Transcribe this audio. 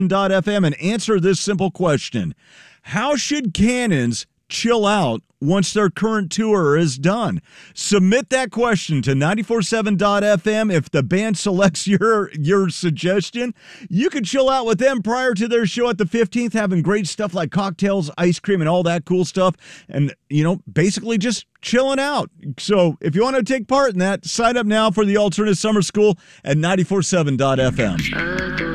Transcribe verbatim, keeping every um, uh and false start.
F M and answer this simple question. How should Cannons chill out once their current tour is done? Submit that question to nine four seven F M. If the band selects your your suggestion, you can chill out with them prior to their show at the fifteenth, having great stuff like cocktails, ice cream, and all that cool stuff. And, you know, basically just chilling out. So if you want to take part in that, sign up now for the Alternate Summer School at nine four seven F M.